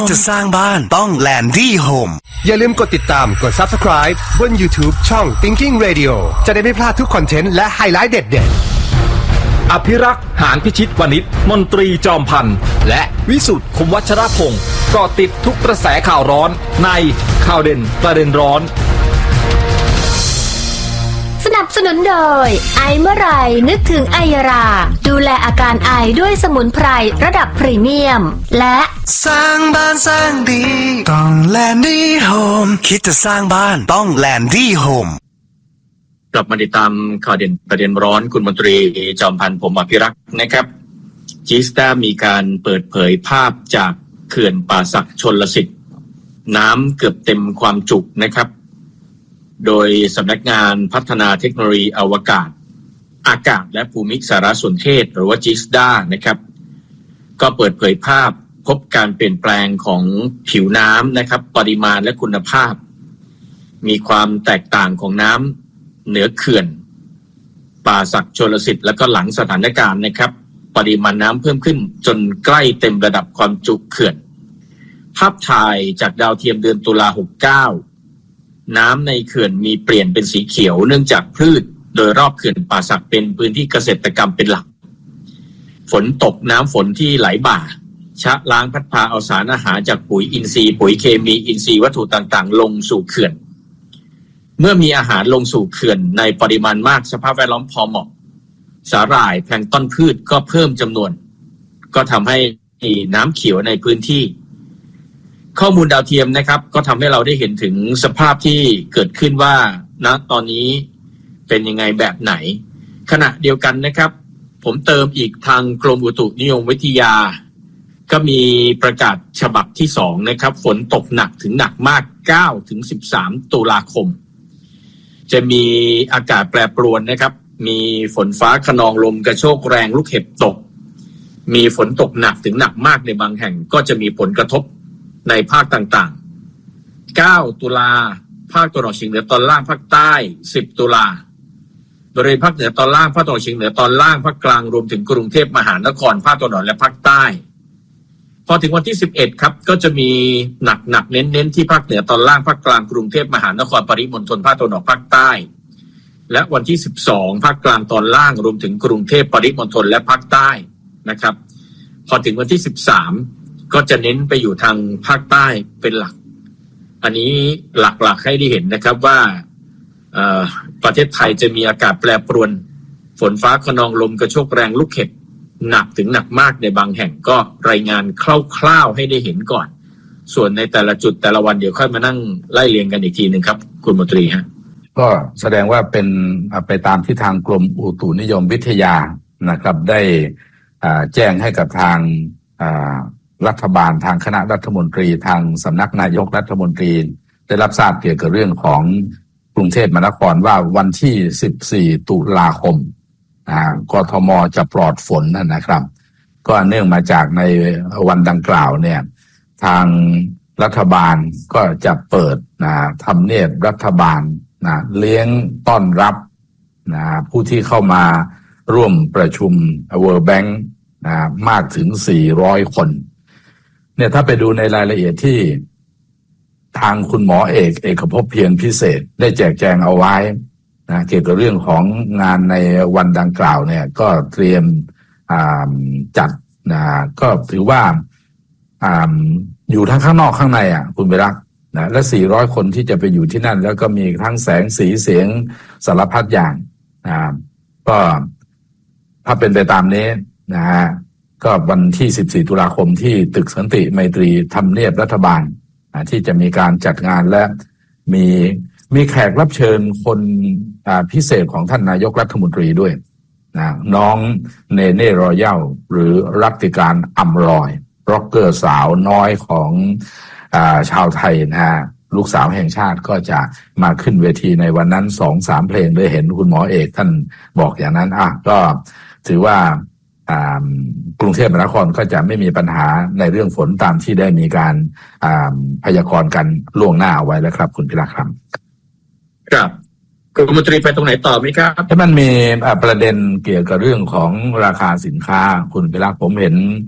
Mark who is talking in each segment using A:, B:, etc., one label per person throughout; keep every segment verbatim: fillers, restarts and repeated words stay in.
A: จะสร้างบ้านต้อง Landy Home
B: อย่าลืมกดติดตามกด Subscribe บน YouTube ช่อง Thinking Radio จะได้ไม่พลาดทุกคอนเทนต์และไฮไลท์เด็ดๆ
C: อภิรักษ์หานพิชิตวณิชมนตรีจอมพันธ์และวิสุทธิ์คุมวัชรพงศ์เกาะติดทุกกระแสข่าวร้อนในข่าวเด่นประเด็นร้อน
D: สนับสนุนโดยไอเมื่อไรนึกถึงไอยาราดูแลอาการไอด้วยสมุนไพรระดับพรีเมียมและ
A: สร้างบ้านสร้างดีต้อง Landy Home คิดจะสร้างบ้านต้อง Landy Home
E: กลับมาติดตามข่าวเด่นประเด็นร้อนคุณมนตรีจอมพันธ์ผมอภิรักษ์นะครับจีสตามีการเปิดเผยภาพจากเขื่อนป่าสักชลสิทธิ์น้ำเกือบเต็มความจุนะครับโดยสำนักงานพัฒนาเทคโนโลยีอวกาศอากาศและภูมิสารสนเทศหรือว่าจีสตานะครับก็เปิดเผยภาพพบการเปลี่ยนแปลงของผิวน้ำนะครับปริมาณและคุณภาพมีความแตกต่างของน้ำเหนือเขื่อนป่าสักชลสิทธิ์แล้วก็หลังสถานการณ์นะครับปริมาณน้ำเพิ่มขึ้นจนใกล้เต็มระดับความจุเขื่อนภาพถ่ายจากดาวเทียมเดือนตุลาหกสิบเก้าน้ำในเขื่อนมีเปลี่ยนเป็นสีเขียวเนื่องจากพืชโดยรอบเขื่อนป่าสักเป็นพื้นที่เกษตรกรรมเป็นหลักฝนตกน้ำฝนที่ไหลบ่าชะล้างพัดพาเอาสารอาหารจากปุ๋ยอินทรีย์ปุ๋ยเคมีอินทรีย์วัตถุต่างๆลงสู่เขื่อนเมื่อมีอาหารลงสู่เขื่อนในปริมาณมากสภาพแวดล้อมพอเหมาะสาหร่ายแพลงก์ต้นพืชก็เพิ่มจำนวนก็ทำให้น้ำเขียวในพื้นที่ข้อมูลดาวเทียมนะครับก็ทำให้เราได้เห็นถึงสภาพที่เกิดขึ้นว่าณตอนนี้เป็นยังไงแบบไหนขณะเดียวกันนะครับผมเติมอีกทางกรมอุตุนิยมวิทยาก็มีประกาศฉบับที่สองนะครับฝนตกหนักถึงหนักมากเก้าถึงสิบสามตุลาคมจะมีอากาศแปรปรวนนะครับมีฝนฟ้าคะนองลมกระโชกแรงลูกเห็บตกมีฝนตกหนักถึงหนักมากในบางแห่งก็จะมีผลกระทบในภาคต่างๆเก้าตุลาภาคตะวันออกเฉียงเหนือตอนล่างภาคใต้สิบตุลาบริเวณภาคเหนือตอนล่างภาคตะวันออกเฉียงเหนือตอนล่างภาคกลางรวมถึงกรุงเทพมหานครภาคตะวันออกและภาคใต้พอถึงวันที่สิบเอ็ดครับก็จะมีหนักๆเน้นๆที่ภาคเหนือตอนล่างภาคกลางกรุงเทพมหานครปริมณฑลภาคตะวันออกภาคใต้และวันที่สิบสองภาคกลางตอนล่างรวมถึงกรุงเทพปริมณฑลและภาคใต้นะครับพอถึงวันที่สิบสามก็จะเน้นไปอยู่ทางภาคใต้เป็นหลักอันนี้หลักๆให้ได้เห็นนะครับว่าประเทศไทยจะมีอากาศแปรปรวนฝนฟ้าคะนองลมกระโชกแรงลูกเห็บหนักถึงหนักมากในบางแห่งก็รายงานคร่าวๆให้ได้เห็นก่อนส่วนในแต่ละจุดแต่ละวันเดี๋ยวค่อยมานั่งไล่เรียงกันอีกทีนึงครับคุณมนตรีฮะ
F: ก็แสดงว่าเป็นไปตามที่ทางกรมอุตุนิยมวิทยานะครับได้แจ้งให้กับทางรัฐบาลทางคณะรัฐมนตรีทางสำนักนายกรัฐมนตรีได้รับทราบเกี่ยวกับเรื่องของกรุงเทพมหานครว่าวันที่สิบสี่ตุลาคมกทมจะปลอดฝนนะครับก็เนื่องมาจากในวันดังกล่าวเนี่ยทางรัฐบาลก็จะเปิดนะทำเนียบรัฐบาลนะเลี้ยงต้อนรับนะผู้ที่เข้ามาร่วมประชุม World Bank นะมากถึงสี่ร้อยคนเนี่ยถ้าไปดูในรายละเอียดที่ทางคุณหมอเอกเอกภพเพียรพิเศษได้แจกแจงเอาไว้นะเกี่ยวกับเรื่องของงานในวันดังกล่าวเนี่ยก็เตรียมจัดนะก็ถือว่าออยู่ทั้งข้างนอกข้างในอ่ะคุณไปรักนะและสี่ร้อยคนที่จะไปอยู่ที่นั่นแล้วก็มีทั้งแสงสีเสียงสารพัดอย่างนะก็ถ้าเป็นไปตามนี้นะฮะก็วันที่สิบสี่ตุลาคมที่ตึกสันติไมตรีทำเนียบรัฐบาลที่จะมีการจัดงานและมีมีแขกรับเชิญคนพิเศษของท่านนายกรัฐมนตรีด้วยนะน้องเนเน่รอยัลหรือรัตติการอัมรอยร็อกเกอร์สาวน้อยของอ่าชาวไทยนะฮะลูกสาวแห่งชาติก็จะมาขึ้นเวทีในวันนั้น สองสาม เพลงเลยเห็นคุณหมอเอกท่านบอกอย่างนั้นอ่ะก็ถือว่ากรุงเทพมหานครก็จะไม่มีปัญหาในเรื่องฝนตามที่ได้มีการพยากรณ์กันล่วงหน้าเอาไว้แล้วครับคุณพิรักษ์ครับ
E: ครับคุณมนตรีไปตรงไหนต่อไหมครับ
F: ถ้ามันมีประเด็นเกี่ยวกับเรื่องของราคาสินค้าคุณพิรักษ์ผมเห็น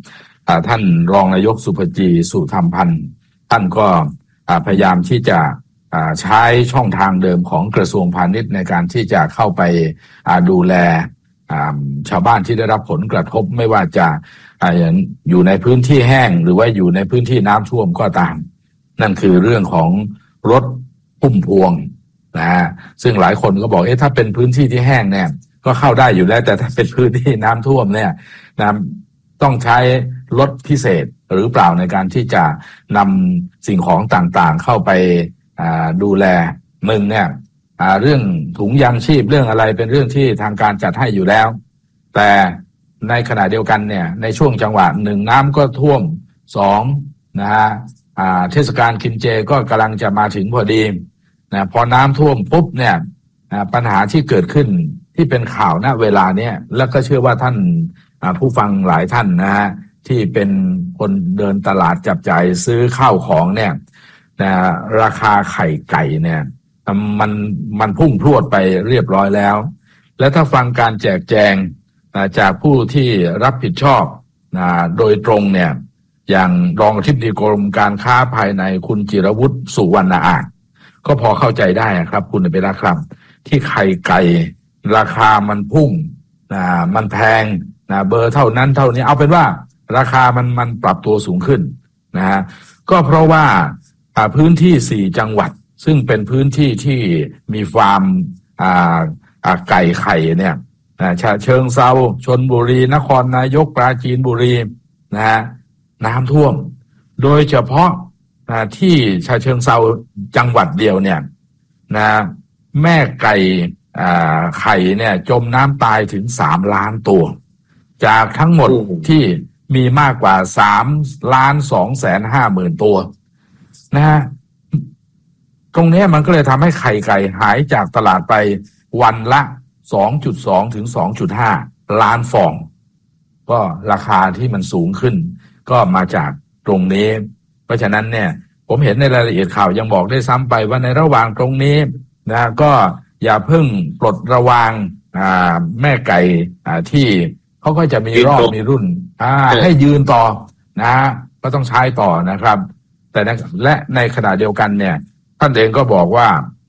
F: ท่านรองนายกสุภจีสุธรรมพันธ์ท่านก็พยายามที่จะใช้ช่องทางเดิมของกระทรวงพาณิชย์ในการที่จะเข้าไปดูแลชาวบ้านที่ได้รับผลกระทบไม่ว่าจะอยู่ในพื้นที่แห้งหรือว่าอยู่ในพื้นที่น้ำท่วมก็ตามนั่นคือเรื่องของรถพุ่มพวงนะฮะซึ่งหลายคนก็บอกเอ๊ะถ้าเป็นพื้นที่ที่แห้งเนี่ยก็เข้าได้อยู่แล้วแต่ถ้าเป็นพื้นที่น้ำท่วมเนี่ยนะต้องใช้รถพิเศษหรือเปล่าในการที่จะนำสิ่งของต่างๆเข้าไปดูแลมึงเนี่ยเรื่องถุงยางชีพเรื่องอะไรเป็นเรื่องที่ทางการจัดให้อยู่แล้วแต่ในขณะเดียวกันเนี่ยในช่วงจังหวะหนึ่งน้ำก็ท่วมสองนะฮะเทศกาลกินเจก็กำลังจะมาถึงพอดีนะพอน้ำท่วมปุ๊บเนี่ยปัญหาที่เกิดขึ้นที่เป็นข่าวณเวลาเนี้ยแล้วก็เชื่อว่าท่านผู้ฟังหลายท่านนะฮะที่เป็นคนเดินตลาดจับจ่ายซื้อข้าวของเนี่ยนะราคาไข่ไก่เนี่ยมันมันพุ่งพรวดไปเรียบร้อยแล้วและถ้าฟังการแจกแจงจากผู้ที่รับผิดชอบโดยตรงเนี่ยอย่างรองอธิบดีกรมการค้าภายในคุณจิรวุฒิสุวรรณอาจก็พอเข้าใจได้ครับคุณเบลาครับที่ไข่ไก่ราคามันพุ่งนะมันแพงนะเบอร์เท่านั้นเท่านี้เอาเป็นว่าราคามันมันปรับตัวสูงขึ้นนะฮะก็เพราะว่าพื้นที่สี่จังหวัดซึ่งเป็นพื้นที่ที่มีฟาร์มอ่าอ่าไก่ไข่เนี่ยฉะเชิงเทราชลบุรีนครนายกปราจีนบุรีนะฮะน้ำท่วมโดยเฉพาะที่ฉะเชิงเทราจังหวัดเดียวเนี่ยนะแม่ไก่อ่าไข่เนี่ยจมน้ำตายถึงสามล้านตัวจากทั้งหมดที่มีมากกว่าสามล้านสองแสนห้าหมื่นตัวนะฮะตรงนี้มันก็เลยทำให้ไข่ไก่หายจากตลาดไปวันละ สองจุดสอง ถึง สองจุดห้า ล้านฟองก็ราคาที่มันสูงขึ้นก็มาจากตรงนี้เพราะฉะนั้นเนี่ยผมเห็นในรายละเอียดข่าวยังบอกได้ซ้ำไปว่าในระหว่างตรงนี้นะก็อย่าเพิ่งปลดระวางอ่าแม่ไก่อ่าที่เขาก็จะมีรอบมีรุ่นอ่าให้ยืนต่อนะก็ต้องใช้ต่อนะครับแต่และในขณะเดียวกันเนี่ยท่านเองก็บอกว่า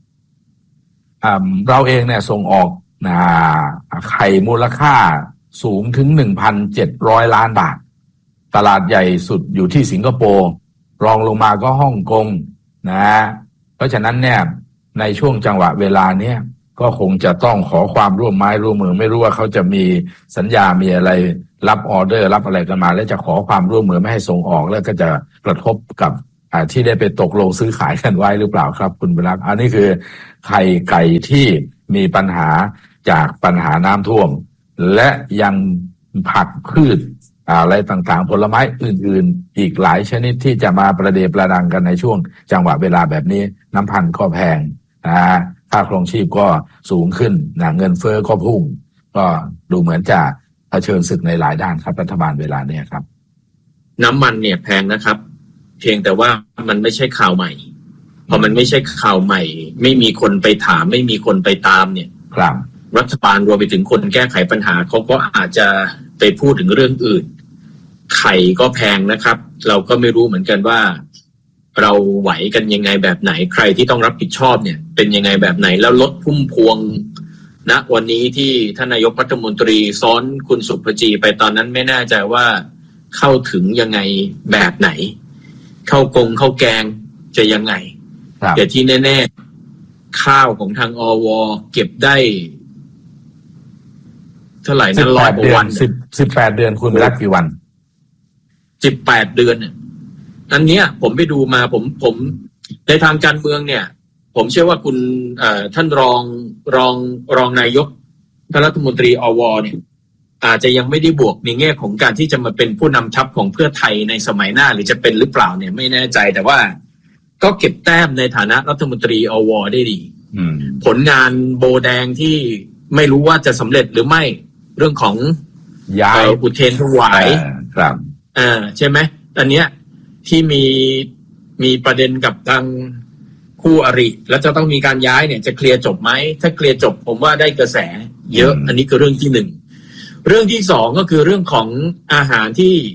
F: เราเองเนี่ยส่งออกไข่มูลค่าสูงถึง หนึ่งพันเจ็ดร้อย ล้านบาทตลาดใหญ่สุดอยู่ที่สิงคโปร์รองลงมาก็ฮ่องกงนะเพราะฉะนั้นเนี่ยในช่วงจังหวะเวลาเนี้ยก็คงจะต้องขอความร่วมไม้ร่วมมือไม่รู้ว่าเขาจะมีสัญญามีอะไรรับออเดอร์รับอะไรกันมาแล้วจะขอความร่วมมือไม่ให้ส่งออกแล้วก็จะกระทบกับที่ได้ไปตกลงซื้อขายกันไว้หรือเปล่าครับคุณบรรลักษ์อันนี้คือไข่ไก่ที่มีปัญหาจากปัญหาน้ำท่วมและยังผักพืชอะไรต่างๆผลไม้อื่นๆอีกหลายชนิดที่จะมาประเดประดังกันในช่วงจังหวะเวลาแบบนี้น้ำพันธุ์ก็แพงนะค่าครองชีพก็สูงขึ้นนะเงินเฟ้อก็พุ่งก็ดูเหมือนจะเผชิญศึกในหลายด้านครับรัฐบาลเวลานี้ครับ
E: น้ำมันเนี่ยแพงนะครับเพียงแต่ว่ามันไม่ใช่ข่าวใหม่พอมันไม่ใช่ข่าวใหม่ไม่มีคนไปถามไม่มีคนไปตามเนี่ย
F: ครับ
E: รัฐบาลรวมไปถึงคนแก้ไขปัญหาเขาก็อาจจะไปพูดถึงเรื่องอื่นไข่ก็แพงนะครับเราก็ไม่รู้เหมือนกันว่าเราไหวกันยังไงแบบไหนใครที่ต้องรับผิดชอบเนี่ยเป็นยังไงแบบไหนแล้วลดพุ่มพวงณนะวันนี้ที่ท่านนายกรัฐมนตรีซ้อนคุณสุภจีไปตอนนั้นไม่แน่ใจว่าเข้าถึงยังไงแบบไหนเข้ากงเข้าแกงจะยังไงแต่ที่แน่ๆข้าวของทางอวเก็บได้เท่าไหร่นะร้อยกว่าวัน
F: สิบสิบแปดเดือนคุณรักกี่วัน
E: สิบแปดเดือนเนี่ยอันเนี้ยผมไปดูมาผมผมในทางการเมืองเนี่ยผมเชื่อว่าคุณเอ่อท่านรองรองรองนายกท่านรัฐมนตรีอวเนี่ยอาจจะยังไม่ได้บวกในแง่ของการที่จะมาเป็นผู้นำทัพของเพื่อไทยในสมัยหน้าหรือจะเป็นหรือเปล่าเนี่ยไม่แน่ใจแต่ว่าก็เก็บแต้มในฐานะรัฐมนตรีอวได้ดีผลงานโบแดงที่ไม่รู้ว่าจะสำเร็จหรือไม่เรื่องของ
F: ย้าย
E: อุเทนถวาย
F: ครับ
E: อ่าใช่ไหมอันเนี้ยที่มีมีประเด็นกับทางคู่อริแล้วจะต้องมีการย้ายเนี่ยจะเคลียร์จบไหมถ้าเคลียร์จบผมว่าได้กระแสเยอะอันนี้คือเรื่องที่หนึ่งเรื่องที่สองก็คือเรื่องของอาหารที่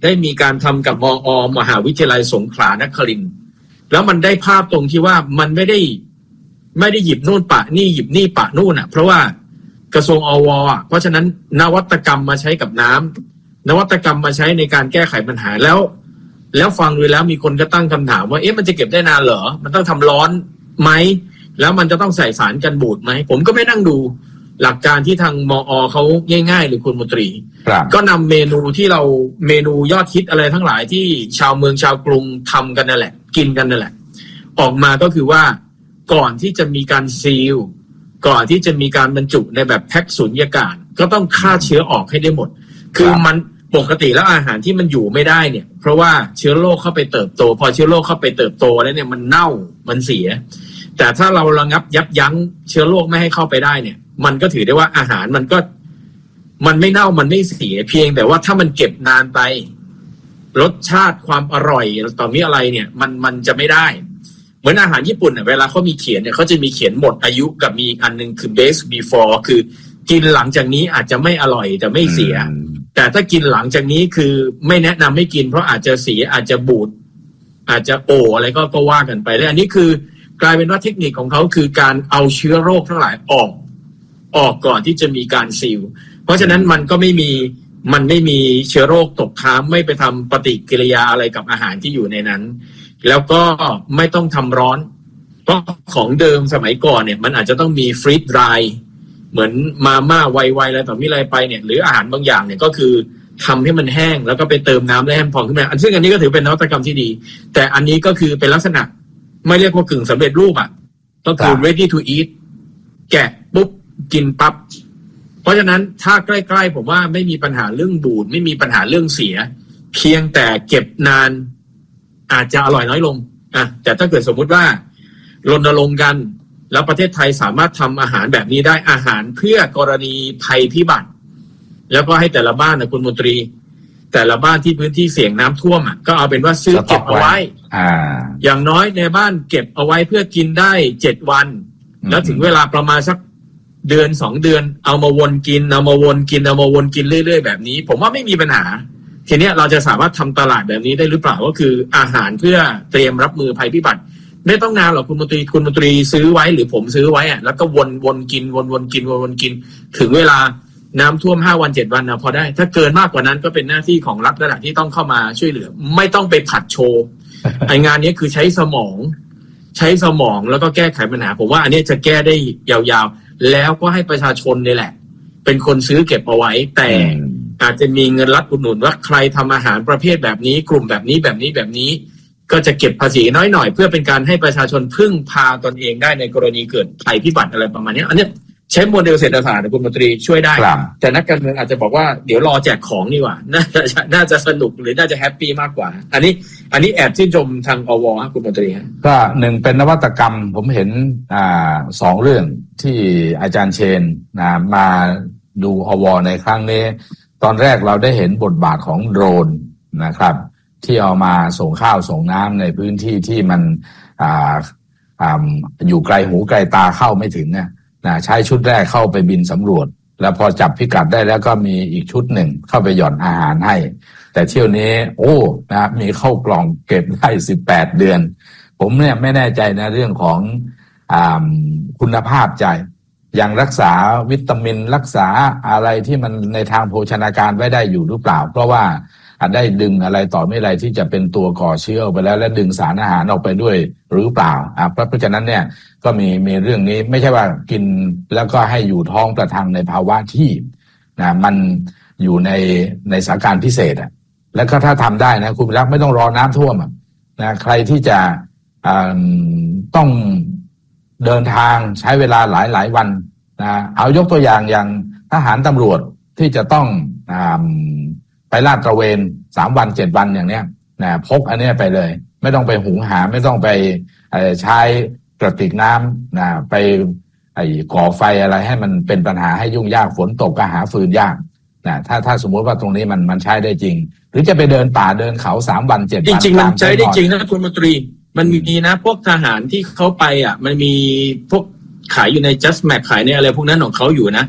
E: ได้มีการทำกับมอ มหาวิทยาลัยสงขลานครินทร์แล้วมันได้ภาพตรงที่ว่ามันไม่ได้ไม่ได้หยิบนู่นปะนี่หยิบนี่ปะนู่นอ่ะเพราะว่ากระทรวงอวอ่ะเพราะฉะนั้นนวัตกรรมมาใช้กับน้ำนวัตกรรมมาใช้ในการแก้ไขปัญหาแล้วแล้วฟังดูแล้วมีคนก็ตั้งคำถามว่าเอ๊ะมันจะเก็บได้นานเหรอมันต้องทำร้อนไหมแล้วมันจะต้องใส่สารกันบูดไหมผมก็ไม่นั่งดูหลักการที่ทางมอเขาง่ายๆหรือคุณมนตรีก็นำเมนูที่เราเมนูยอดฮิตอะไรทั้งหลายที่ชาวเมืองชาวกรุงทำกันนั่นแหละกินกันนั่นแหละออกมาก็คือว่าก่อนที่จะมีการซีลก่อนที่จะมีการบรรจุในแบบแพ็คสุญญากาศก็ต้องฆ่าเชื้อออกให้ได้หมดคือมันปกติแล้วอาหารที่มันอยู่ไม่ได้เนี่ยเพราะว่าเชื้อโรคเข้าไปเติบโตพอเชื้อโรคเข้าไปเติบโตแล้วเนี่ยมันเน่ามันเสียแต่ถ้าเราระงับยับยั้งเชื้อโรคไม่ให้เข้าไปได้เนี่ยมันก็ถือได้ว่าอาหารมันก็มันไม่เน่ามันไม่เสียเพียงแต่ว่าถ้ามันเก็บนานไปรสชาติความอร่อยต่อมีอะไรเนี่ยมันมันจะไม่ได้เหมือนอาหารญี่ปุ่นเนี่ยเวลาเขามีเขียนเนี่ยเขาจะมีเขียนหมดอายุกับมีอันนึงคือ best before คือกินหลังจากนี้อาจจะไม่อร่อยแต่ไม่เสียแต่ถ้ากินหลังจากนี้คือไม่แนะนำไม่กินเพราะอาจจะเสียอาจจะบูดอาจจะโออะไรก็ก็ว่ากันไปแล้วอันนี้คือกลายเป็นว่าเทคนิคของเขาคือการเอาเชื้อโรคทั้งหลายออกออกก่อนที่จะมีการซีลเพราะฉะนั้นมันก็ไม่มีมันไม่มีเชื้อโรคตกค้างไม่ไปทำปฏิกิริยาอะไรกับอาหารที่อยู่ในนั้นแล้วก็ไม่ต้องทำร้อนเพราะของเดิมสมัยก่อนเนี่ยมันอาจจะต้องมีฟรีซดรายเหมือนมาม่าไวๆอะไรต่อมีอะไรไปเนี่ยหรืออาหารบางอย่างเนี่ยก็คือทำให้มันแห้งแล้วก็ไปเติมน้ำแล้วให้มันพองขึ้นมาอันซึ่งอันนี้ก็ถือเป็นนวัตกรรมที่ดีแต่อันนี้ก็คือเป็นลักษณะไม่เรียกว่ากึ่งสำเร็จรูปอ่ะต้องคือ ready to eat แกะปุ๊บกินปั๊บเพราะฉะนั้นถ้าใกล้ๆผมว่าไม่มีปัญหาเรื่องบูดไม่มีปัญหาเรื่องเสียเพียงแต่เก็บนานอาจจะอร่อยน้อยลงอ่ะแต่ถ้าเกิดสมมุติว่ารณรงค์กันแล้วประเทศไทยสามารถทำอาหารแบบนี้ได้อาหารเพื่อกรณีภัยพิบัติแล้วก็ให้แต่ละบ้านนะคุณมนตรีแต่ละบ้านที่พื้นที่เสี่ยงน้ำท่วมอ่ะก็เอาเป็นว่าซื้อเก็บเอาไว้อ่าอย่างน้อยในบ้านเก็บเอาไว้เพื่อกินได้เจ็ดวันแล้วถึงเวลาประมาณสักเดือนสองเดือนเอามาวนกินเอามาวนกินเอามาวนกินเรื่อยๆแบบนี้ผมว่าไม่มีปัญหาทีนี้เราจะสามารถทำตลาดแบบนี้ได้หรือเปล่าก็คืออาหารเพื่อเตรียมรับมือภัยพิบัติไม่ต้องนานหรอกคุณมนตรีคุณมนตรีซื้อไว้หรือผมซื้อไว้อ่ะแล้วก็วนวนกินวนวนกินวนวนกินถึงเวลาน้ำท่วมห้าวันเจ็ดวันนะพอได้ถ้าเกินมากกว่านั้นก็เป็นหน้าที่ของรัฐระดับที่ต้องเข้ามาช่วยเหลือไม่ต้องไปผัดโชว์ ไองานนี้คือใช้สมองใช้สมองแล้วก็แก้ไขปัญหาผมว่าอันนี้จะแก้ได้ยาวๆแล้วก็ให้ประชาชนนี่แหละเป็นคนซื้อเก็บเอาไว้แต่อาจจะมีเงินรัฐอุดหนุนว่าใครทำอาหารประเภทแบบนี้กลุ่มแบบนี้แบบนี้แบบนี้ก็จะเก็บภาษีน้อยหน่อยเพื่อเป็นการให้ประชาชนพึ่งพาตนเองได้ในกรณีเกิดภัยพิบัติอะไรประมาณนี้อันนี้ใช้โมเดลเศรษฐศาสตร์คุณมนตรีช่วยได้แต่นักการเมืองอาจจะบอกว่าเดี๋ยวรอแจกของดีกว่าน่าจะน่าจะสนุกหรือน่าจะแฮปปี้มากกว่าอันนี้อันนี้แอบชื่นชมทางอวครับคุณมนตรี
F: ก็หนึ่งเป็นนวัตกรรมผมเห็นอ่าสองเรื่องที่อาจารย์เชนนะมาดูอวในครั้งนี้ตอนแรกเราได้เห็นบทบาทของโดรนนะครับที่เอามาส่งข้าวส่งน้ำในพื้นที่ที่มันอ่าอ่าอยู่ไกลหูไกลตาเข้าไม่ถึงเนี่ยนะใช้ชุดแรกเข้าไปบินสำรวจแล้วพอจับพิกัดได้แล้วก็มีอีกชุดหนึ่งเข้าไปหย่อนอาหารให้แต่เที่ยวนี้โอ้นะมีเข้ากล่องเก็บได้สิบแปดเดือนผมเนี่ยไม่แน่ใจนะเรื่องของอ่าคุณภาพใจยังรักษาวิตามินรักษาอะไรที่มันในทางโภชนาการไว้ได้อยู่หรือเปล่าเพราะว่าอาจได้ดึงอะไรต่อไม่อะไรที่จะเป็นตัวก่อเชื้อออกไปแล้วและดึงสารอาหารออกไปด้วยหรือเปล่าอ่ะเพราะฉะนั้นเนี่ยก็มีมีเรื่องนี้ไม่ใช่ว่ากินแล้วก็ให้อยู่ท้องประทังในภาวะที่นะมันอยู่ในในสถานการณ์พิเศษอ่ะแล้วก็ถ้าทำได้นะคุณรักไม่ต้องรอน้ำท่วมนะใครที่จะต้องเดินทางใช้เวลาหลายหลายวันนะเอายกตัวอย่างอย่างทหารตำรวจที่จะต้องไปลาดตระเวนสามวันเจ็ดวันอย่างเนี้ยนะพกอันนี้ไปเลยไม่ต้องไปหุงหาไม่ต้องไปใช้กระติกน้ำนะไปไอ้ก่อไฟอะไรให้มันเป็นปัญหาให้ยุ่งยากฝนตกก็หาฟืนยากนะถ้าถ้าสมมติว่าตรงนี้มันมันใช้ได้จริงหรือจะไปเดินป่าเดินเขาสามวันเจ็ดวัน
E: จริงๆมันใช้ได้จริงนะคุณมนตรีมันมีนะพวกทหารที่เขาไปอ่ะมันมีพวกขายอยู่ใน Just Max ขายในอะไรพวกนั้นของเขาอยู่นะ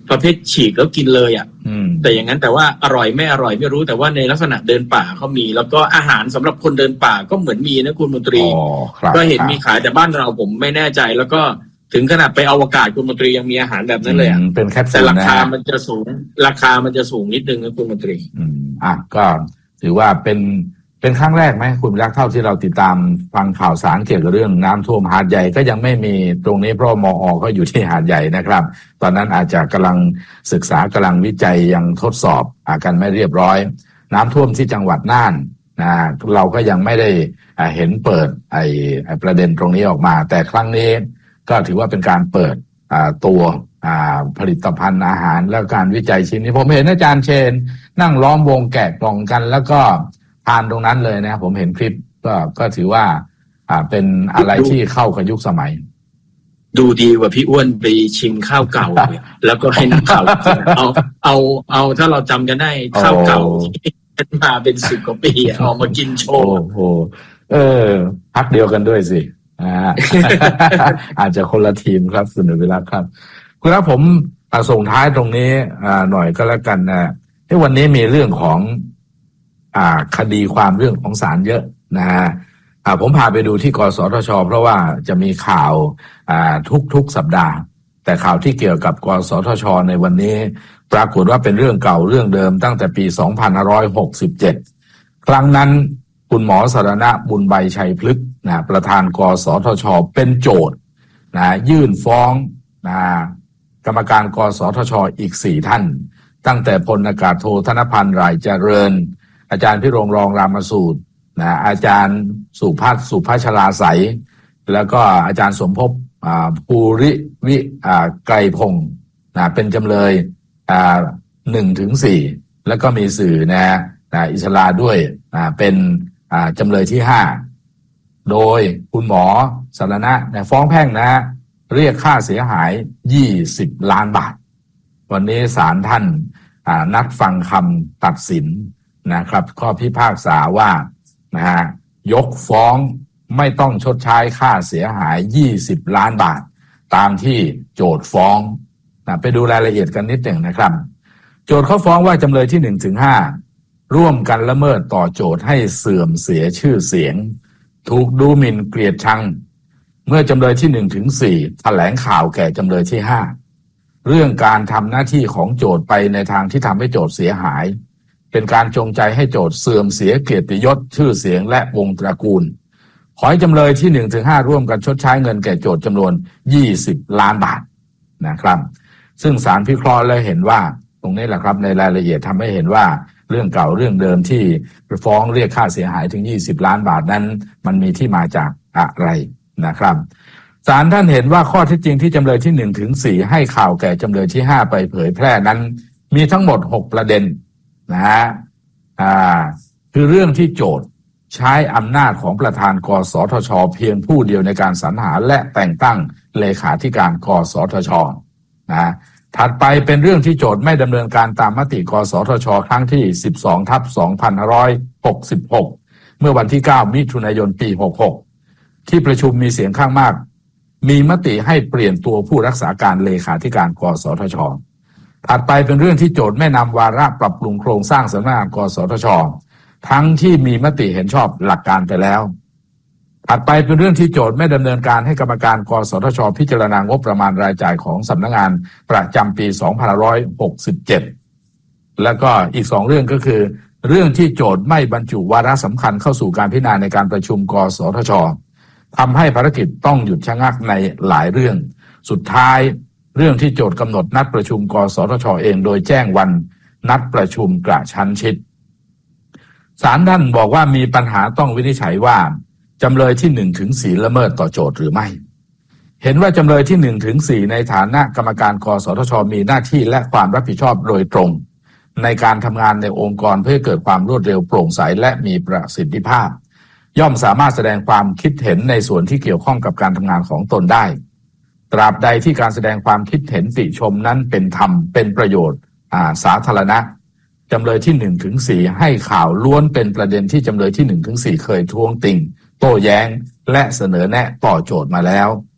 E: ประเภทฉีกแล้วกินเลยอ่ะแต่อย่างนั้นแต่ว่าอร่อยไม่อร่อยไม่รู้แต่ว่าในลักษณะเดินป่าเขามีแล้วก็อาหารสำหรับคนเดินป่าก็เหมือนมีนะคุณมนตรีก็เห็นมีขายแต่บ้านเราผมไม่แน่ใจแล้วก็ถึงขนาดไปอวกาศคุณมนตรียังมีอาหารแบบนั้นเลยอ่ะ
F: เป็นแคปซูล
E: แต่ราคามันจะสูงราคามันจะสูงนิดนึงนะคุณมนตรี
F: อืมอ่ะก็ถือว่าเป็นเป็นครั้งแรกไหมคุณรักเท่าที่เราติดตามฟังข่าวสารเกี่ยวกับเรื่องน้ำท่วมหาดใหญ่ก็ยังไม่มีตรงนี้เพราะมอ.ก็อยู่ที่หาดใหญ่นะครับตอนนั้นอาจจะกำลังศึกษากำลังวิจัยยังทดสอบอาการไม่เรียบร้อยน้ำท่วมที่จังหวัดน่านนะเราก็ยังไม่ได้เห็นเปิดไอ้ประเด็นตรงนี้ออกมาแต่ครั้งนี้ก็ถือว่าเป็นการเปิดตัวผลิตภัณฑ์อาหารและการวิจัยชิ้นนี้ผมเห็นอาจารย์เชนนั่งล้อมวงแกะกล่องกันแล้วก็ทานตรงนั้นเลยนะผมเห็นคลิปก็ก็ถือว่าอ่าเป็นอะไรที่เข้ากับยุคสมัย
E: ดูดีกว่าพี่อ้วนไปชิมข้าวเก่า แล้วก็ให้นักข่าวเอาเอาเอาถ้าเราจำกันได้ข้าวเก่าที่มาเป็นสิบกว่าปีเอามากินโชว์
F: โอ้โหเออพักเดียวกันด้วยสิอ่า อาจจะคนละทีมครับคุณอภิรักษ์ครับคุณครับผมส่งท้ายตรงนี้อ่าหน่อยก็แล้วกันนะที่วันนี้มีเรื่องของอ่าคดีความเรื่องของศาลเยอะนะฮะอ่าผมพาไปดูที่กสทช.เพราะว่าจะมีข่าวอ่าทุกๆสัปดาห์แต่ข่าวที่เกี่ยวกับกสทช.ในวันนี้ปรากฏว่าเป็นเรื่องเก่าเรื่องเดิมตั้งแต่ปีสองพันห้าร้อยหกสิบเจ็ดครั้งนั้นคุณหมอสรณะบุญใบชัยพฤกษ์นะประธานกสทช.เป็นโจทก์นะยื่นฟ้องนะกรรมการกสทช.อีกสี่ท่านตั้งแต่พลอากาศโทธนพันธ์รายเจริญอาจารย์พิรงรองรามสูตรนะอาจารย์สุภัสสุภชลาไสยแล้วก็อาจารย์สมภพภูริวิไกรพงศ์นะเป็นจำเลยหนึ่งถึงสี่แล้วก็มีสื่อนะนะอิสลาด้วยนะเป็นจำเลยที่ห้าโดยคุณหมอสรณะนะฟ้องแพ่งนะเรียกค่าเสียหายยี่สิบล้านบาทวันนี้ศาลท่านนัดฟังคำตัดสินนะครับข้อพิพากษาว่านะฮะยกฟ้องไม่ต้องชดใช้ค่าเสียหายยี่สิบล้านบาทตามที่โจทก์ฟ้องนะไปดูรายละเอียดกันนิดหนึ่งนะครับโจทก์เขาฟ้องว่าจำเลยที่หนึ่งถึงห้าร่วมกันละเมิดต่อโจทก์ให้เสื่อมเสียชื่อเสียงถูกดูหมิ่นเกลียดชังเมื่อจำเลยที่หนึ่งถึงสี่แถลงข่าวแก่จำเลยที่ห้าเรื่องการทำหน้าที่ของโจทก์ไปในทางที่ทำให้โจทก์เสียหายเป็นการจงใจให้โจทก์เสื่อมเสียเกียรติยศชื่อเสียงและวงตระกูลขอให้จำเลยที่หนึ่งถึงห้าร่วมกันชดใช้เงินแก่โจทก์จำนวนยี่สิบล้านบาทนะครับซึ่งศาลพิเคราะห์และเห็นว่าตรงนี้แหละครับในรายละเอียดทำให้เห็นว่าเรื่องเก่าเรื่องเดิมที่ฟ้องเรียกค่าเสียหายถึงยี่สิบล้านบาทนั้นมันมีที่มาจากอะไรนะครับศาลท่านเห็นว่าข้อเท็จจริงที่จำเลยที่หนึ่งถึงสี่ให้ข่าวแก่จำเลยที่ห้าไปเผยแพร่นั้นมีทั้งหมดหกประเด็นนะฮะอ่าคือเรื่องที่โจทก์ใช้อำนาจของประธานกสทช.เพียงผู้เดียวในการสรรหาและแต่งตั้งเลขาธิการกสทช.นะถัดไปเป็นเรื่องที่โจทก์ไม่ดำเนินการตามมติกสทช.ครั้งที่ สิบสองทับสองพันห้าร้อยหกสิบหก เมื่อวันที่เก้ามิถุนายนปีหกหกที่ประชุมมีเสียงข้างมากมีมติให้เปลี่ยนตัวผู้รักษาการเลขาธิการกสทช.ถัดไปเป็นเรื่องที่โจทก์ไม่นำวาระปรับปรุงโครงสร้างสำนักงานกสทช.ทั้งที่มีมติเห็นชอบหลักการไปแล้วถัดไปเป็นเรื่องที่โจทก์ไม่ดำเนินการให้กรรมการกสทช.พิจารณางบประมาณรายจ่ายของสำนักงานประจำปีสองพันห้าร้อยหกสิบเจ็ดแล้วก็อีกสองเรื่องก็คือเรื่องที่โจทก์ไม่บรรจุวาระสำคัญเข้าสู่การพิจารณาในการประชุมกสทช.ทำให้ภารกิจต้องหยุดชะงักในหลายเรื่องสุดท้ายเรื่องที่โจทก์กำหนดนัดประชุมกสทช.เองโดยแจ้งวันนัดประชุมกระชั้นชิดศาลท่านบอกว่ามีปัญหาต้องวินิจฉัยว่าจำเลยที่หนึ่งถึงสี่ละเมิดต่อโจทก์หรือไม่เห็นว่าจำเลยที่หนึ่งถึงสี่ในฐานะกรรมการกสทช.มีหน้าที่และความรับผิดชอบโดยตรงในการทำงานในองค์กรเพื่อให้เกิดความรวดเร็วโปร่งใสและมีประสิทธิภาพย่อมสามารถแสดงความคิดเห็นในส่วนที่เกี่ยวข้องกับการทำงานของตนได้ตราบใดที่การแสดงความคิดเห็นติชมนั้นเป็นธรรมเป็นประโยชน์สาธารณะจำเลยที่หนึ่งถึงสี่ให้ข่าวล้วนเป็นประเด็นที่จำเลยที่หนึ่งถึงสี่เคยท้วงติงโต้แย้งและเสนอแนะต่อโจทก์มาแล้ว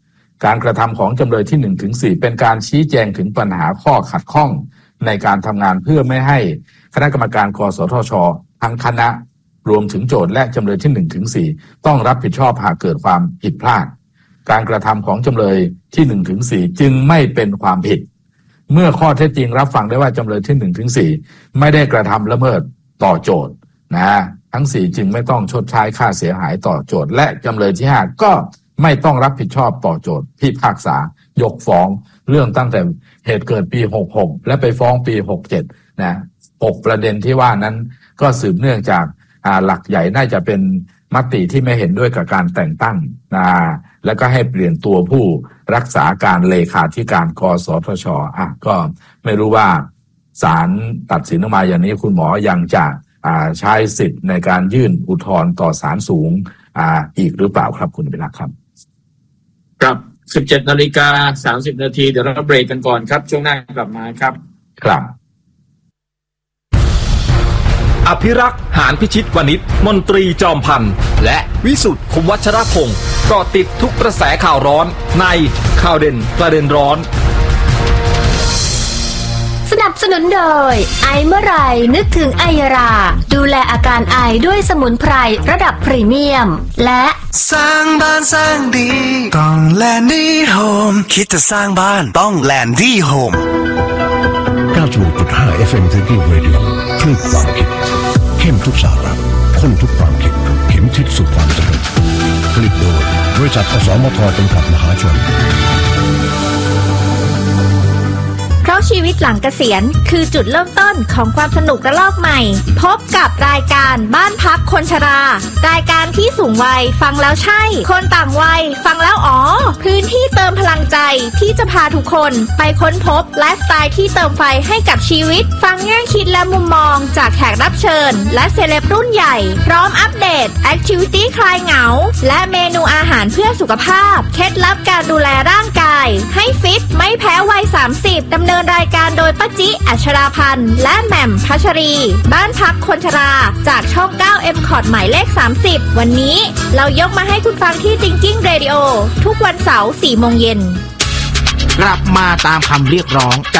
F: การกระทำของจำเลยที่ หนึ่งถึงสี่ เป็นการชี้แจงถึงปัญหาข้อขัดข้องในการทำงานเพื่อไม่ให้คณะกรรมการกสทช.ทั้งคณะรวมถึงโจทก์และจำเลยที่ หนึ่งถึงสี่ ต้องรับผิดชอบหากเกิดความผิดพลาดการกระทำของจำเลยที่ หนึ่งถึงสี่ จึงไม่เป็นความผิดเมื่อข้อเท็จจริงรับฟังได้ว่าจำเลยที่ หนึ่งถึงสี่ ไม่ได้กระทำละเมิดต่อโจทก์นะทั้งสี่จึงไม่ต้องชดใช้ค่าเสียหายต่อโจทก์และจำเลยที่ห้าก็ไม่ต้องรับผิดชอบต่อโจทก์พิพากษายกฟ้องเรื่องตั้งแต่เหตุเกิดปีหกหกและไปฟ้องปีหกเจ็ดนะหกประเด็นที่ว่านั้นก็สืบเนื่องจากอ่าหลักใหญ่น่าจะเป็นมติที่ไม่เห็นด้วยกับการแต่งตั้งนะแล้วก็ให้เปลี่ยนตัวผู้รักษาการเลขาธิการกสทช.อ่ะก็ไม่รู้ว่าศาลตัดสินออกมาอย่างนี้คุณหมอยังจะอ่าใช้สิทธิ์ในการยื่นอุทธรณ์ต่อศาลสูงอ่าอีกหรือเปล่าครับคุณวิรักษ์ครับ
E: ครับ สิบเจ็ดนาฬิกาสามสิบนาทีเดี๋ยวเราเบรกกันก่อนครับช่วงหน้ากลับมาครับ
F: ครับ
C: อภิรักษ์หานพิชิตวณิชมนตรีจอมพันธ์และวิสุทธิ์คมวัชรพงศ์เกาะติดทุกกระแสข่าวร้อนในข่าวเด่นประเด็นร้อน
D: สนับสนุนโดยไอเมื่อไรนึกถึงไอยาราดูแลอาการไอด้วยสมุนไพรระดับพรีเมียมและ
A: สร้างบ้านสร้างดีต้องแลนดี้โฮมคิดจะสร้างบ้านต้องแลนดี้โฮม
G: เก้าสิบหกจุดห้า เอฟ เอ็ม Thinking Radio คลื่นความคิดเข้มทุกสาระข้นทุกความคิดเข็มทิศสู่ความสำเร็จผลิตโดยบริษัทอสมทจำกัดมหาชน
H: เพราะชีวิตหลังเกษียณคือจุดเริ่มต้นของความสนุกระลอกใหม่พบกับรายการบ้านพักคนชรารายการที่สูงวัยฟังแล้วใช่คนต่างวัยฟังแล้วอ๋อพื้นที่เติมพลังใจที่จะพาทุกคนไปค้นพบไลฟ์สไตล์ที่เติมไฟให้กับชีวิตฟังแง่คิดและมุมมองจากแขกรับเชิญและเซเลบรุ่นใหญ่พร้อมอัปเดตแอคทิวิตี้คลายเหงาและเมนูอาหารเพื่อสุขภาพเคล็ดลับการดูแลร่างกายให้ฟิตไม่แพ้วัยสามสิบดำเนินรายการโดยป้าจิอัชราพันธ์และแหม่มพัชรีบ้านพักคนชราจากช่องเก้า เอ็ม คอร์ด หมายเลขสามสิบวันนี้เรายกมาให้คุณฟังที่ Thinking Radio ทุกวันเสาร์ สี่โมงเย็น
I: กลับมาตามคำเรียกร้องกับ